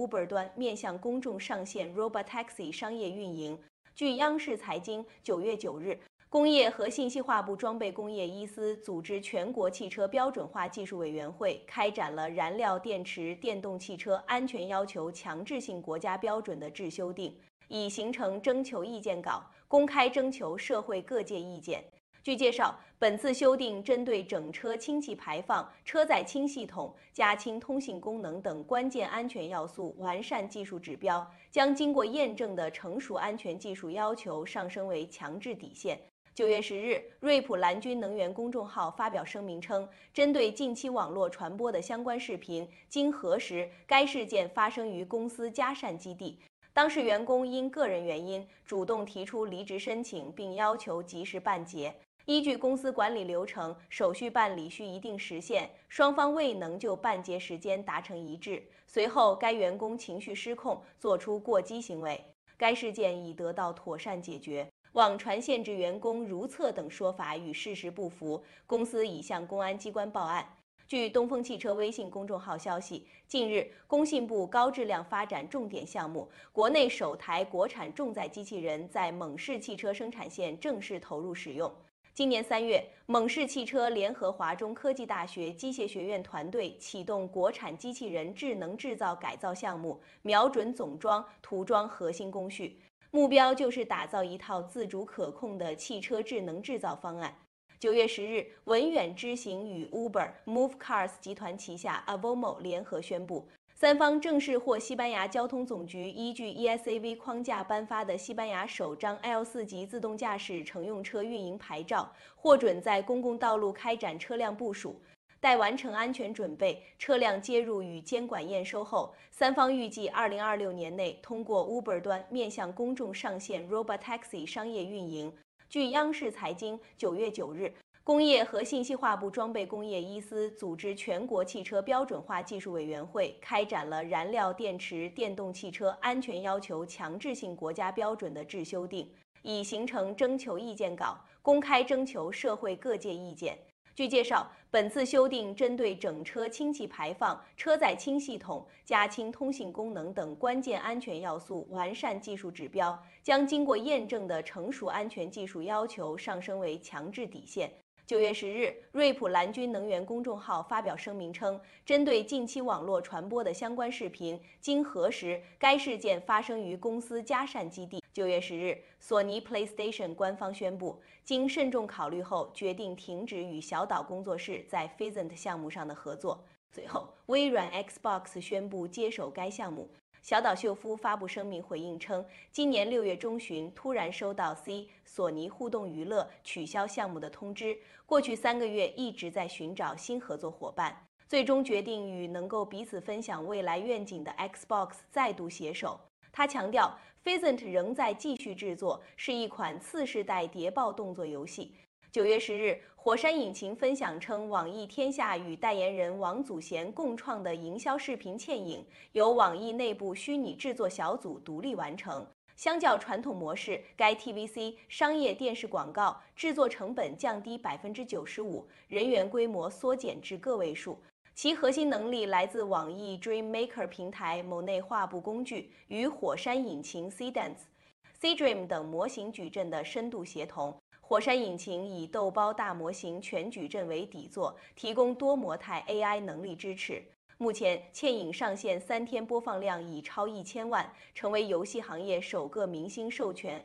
Uber 端面向公众上线 Robotaxi 商业运营。据央视财经9月9日，工业和信息化部装备工业一司组织全国汽车标准化技术委员会开展了燃料电池电动汽车安全要求强制性国家标准的制修订，已形成征求意见稿，公开征求社会各界意见。据介绍，本次修订针对整车氢气排放、车载氢系统、加氢通信功能等关键安全要素完善技术指标，将经过验证的成熟安全技术要求上升为强制底线。9月10日，瑞普蓝军能源公众号发表声明称，针对近期网络传播的相关视频，经核实，该事件发生于公司嘉善基地。当事员工因个人原因主动提出离职申请，并要求及时办结。依据公司管理流程，手续办理需一定时限，双方未能就办结时间达成一致。随后，该员工情绪失控，做出过激行为。该事件已得到妥善解决。网传限制员工如厕等说法与事实不符，公司已向公安机关报案。据东风汽车微信公众号消息，近日，工信部高质量发展重点项目国内首台国产重载机器人在蒙氏汽车生产线正式投入使用。今年3月，蒙氏汽车联合华中科技大学机械学院团队启动国产机器人智能制造改造项目，瞄准总装、涂装核心工序，目标就是打造一套自主可控的汽车智能制造方案。9月10日，文远知行与 Uber、Move Cars 集团旗下 Avomo 联合宣布，三方正式获西班牙交通总局依据 ESAV 框架颁发的西班牙首张 L4级自动驾驶乘用车运营牌照，获准在公共道路开展车辆部署。待完成安全准备，车辆接入与监管验收后，三方预计2026年内通过 Uber 端面向公众上线 Robotaxi 商业运营。据央视财经9月9日，工业和信息化部装备工业一司组织全国汽车标准化技术委员会开展了燃料电池电动汽车安全要求强制性国家标准的制修订，已形成征求意见稿，公开征求社会各界意见。据介绍，本次修订针对整车氢气排放、车载氢系统、加氢通信功能等关键安全要素完善技术指标，将经过验证的成熟安全技术要求上升为强制底线。9月10日，瑞普蓝军能源公众号发表声明称，针对近期网络传播的相关视频，经核实，该事件发生于公司嘉善基地。9月10日，索尼 PlayStation 官方宣布，经慎重考虑后，决定停止与小岛工作室在 Physant 项目上的合作。随后，微软 Xbox 宣布接手该项目。小岛秀夫发布声明回应称，今年6月中旬突然收到索尼互动娱乐取消项目的通知，过去3个月一直在寻找新合作伙伴，最终决定与能够彼此分享未来愿景的 Xbox 再度携手。他强调 ，Physant 仍在继续制作，是一款次世代谍报动作游戏。9月10日，火山引擎分享称，网易天下与代言人王祖贤共创的营销视频嵌影，由网易内部虚拟制作小组独立完成。相较传统模式，该 TVC 商业电视广告制作成本降低95%，人员规模缩减至个位数。其核心能力来自网易 Dreammaker 平台某内画布工具与火山引擎 Seedance、Seedream 等模型矩阵的深度协同。火山引擎以豆包大模型全矩阵为底座，提供多模态 AI 能力支持。目前，嵌影上线3天播放量已超1000万，成为游戏行业首个明星授权